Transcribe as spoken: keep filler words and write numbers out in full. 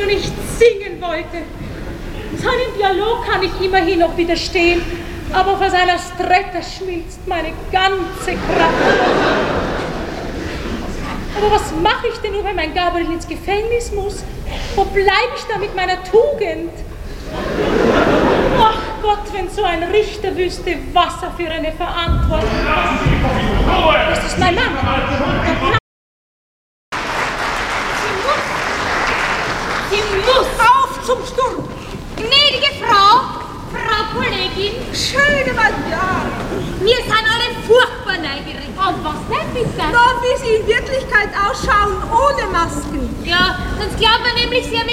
nicht singen wollte. Seinem Dialog kann ich immerhin noch widerstehen, aber vor seiner Strette schmilzt meine ganze Kraft. Aber was mache ich denn nur, wenn mein Gabriel ins Gefängnis muss? Wo bleibe ich da mit meiner Tugend? Ach Gott, wenn so ein Richter wüsste, was er für eine Verantwortung hat. Das ist mein Mann. Sie muss auf zum Sturm. Gnädige Frau, Frau Kollegin. Schöne Madame. Wir sind alle furchtbar neugierig. Und was denn bitte? Na, wie Sie in Wirklichkeit ausschauen ohne Masken. Ja, sonst glaubt man nämlich, Sie haben